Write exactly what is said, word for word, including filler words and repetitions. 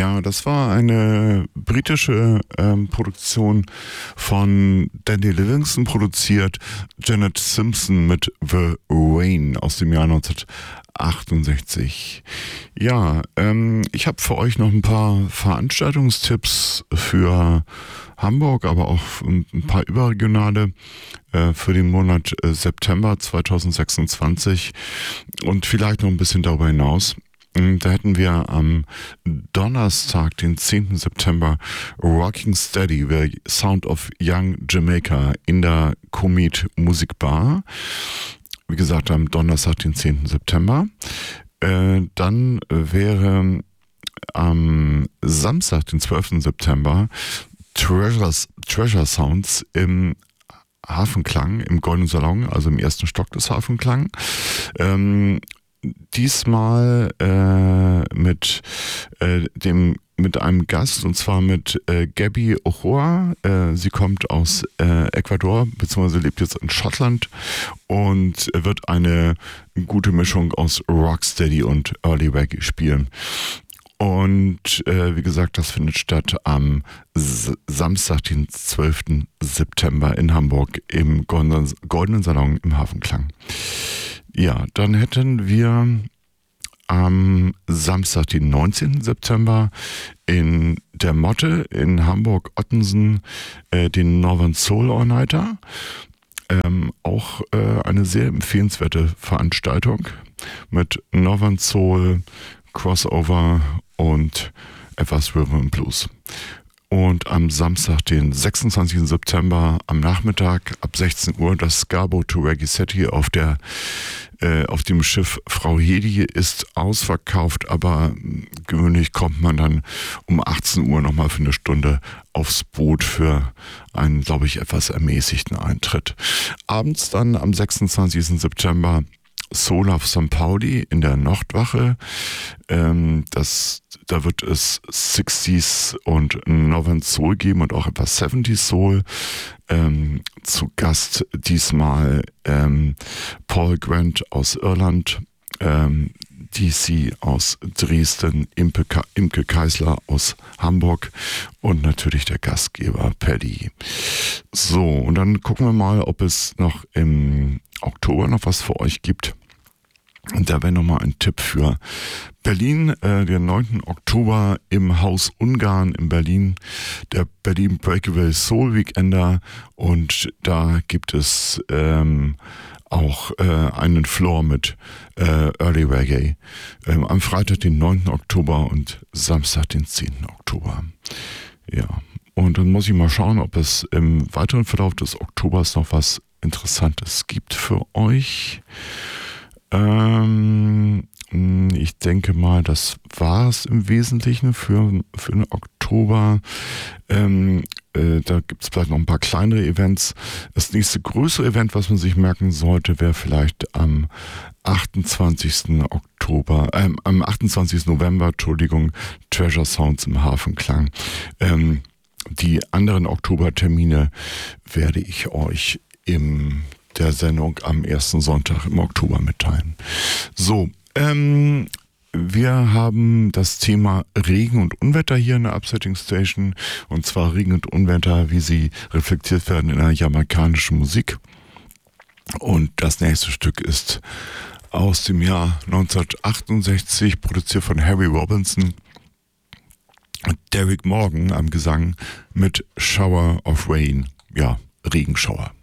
Ja, das war eine britische ähm, Produktion von Dandy Livingstone, produziert Janet Simpson mit The Rain aus dem Jahr neunzehnhundertachtundsechzig. Ja, ähm, ich habe für euch noch ein paar Veranstaltungstipps für Hamburg, aber auch ein paar überregionale äh, für den Monat äh, September zweitausendsechsundzwanzig und vielleicht noch ein bisschen darüber hinaus. Da hätten wir am Donnerstag, den zehnten September, Rocking Steady, the Sound of Young Jamaica in der Komet Musikbar. Wie gesagt, am Donnerstag, den zehnten September. Äh, dann wäre am Samstag, den zwölften September, Treasures, Treasure Sounds im Hafenklang, im Goldenen Salon, also im ersten Stock des Hafenklang. Ähm, Diesmal äh, mit äh, dem mit einem Gast, und zwar mit äh, Gabby Ochoa. Äh, sie kommt aus äh, Ecuador, beziehungsweise lebt jetzt in Schottland und wird eine gute Mischung aus Rocksteady und Early Reggae spielen. Und äh, wie gesagt, das findet statt am S- Samstag, den zwölften September in Hamburg im Goldenen, Goldenen Salon im Hafenklang. Ja, dann hätten wir am Samstag, den neunzehnten September in der Motte in Hamburg-Ottensen äh, den Northern Soul All-Nighter. Ähm, auch äh, eine sehr empfehlenswerte Veranstaltung mit Northern Soul, Crossover und etwas Rhythm and Blues. Und am Samstag, den sechsundzwanzigsten September am Nachmittag ab sechzehn Uhr das Scarborough to Reggae City auf der äh, auf dem Schiff Frau Hedi ist ausverkauft, aber gewöhnlich kommt man dann um achtzehn Uhr nochmal für eine Stunde aufs Boot für einen, glaube ich, etwas ermäßigten Eintritt. Abends dann am sechsundzwanzigsten September Soul of Sankt Pauli in der Nordwache. Ähm, das, da wird es sechziger und Northern Soul geben und auch etwas siebziger Soul. Ähm, zu Gast diesmal ähm, Paul Grant aus Irland, ähm, D C aus Dresden, Imke, Ka- Imke Keisler aus Hamburg und natürlich der Gastgeber Paddy. So, und dann gucken wir mal, ob es noch im Oktober noch was für euch gibt. Und da wäre nochmal ein Tipp für Berlin, äh, den neunten Oktober im Haus Ungarn in Berlin, der Berlin Breakaway Soul Weekender, und da gibt es ähm, auch äh, einen Floor mit äh, Early Reggae ähm, am Freitag, den neunten Oktober und Samstag, den zehnten Oktober. Ja, und dann muss ich mal schauen, ob es im weiteren Verlauf des Oktobers noch was Interessantes gibt für euch. Ähm, ich denke mal, das war es im Wesentlichen für, für den Oktober. Ähm, äh, da gibt es vielleicht noch ein paar kleinere Events. Das nächste größere Event, was man sich merken sollte, wäre vielleicht am achtundzwanzigsten Oktober, äh, am achtundzwanzigsten November, Entschuldigung, Treasure Sounds im Hafenklang. Ähm, die anderen Oktobertermine werde ich euch im der Sendung am ersten Sonntag im Oktober mitteilen. So, ähm, wir haben das Thema Regen und Unwetter hier in der Upsetting Station, und zwar Regen und Unwetter, wie sie reflektiert werden in der jamaikanischen Musik. Und das nächste Stück ist aus dem Jahr neunzehnhundertachtundsechzig, produziert von Harry Robinson und Derrick Morgan am Gesang mit Shower of Rain, ja, Regenschauer.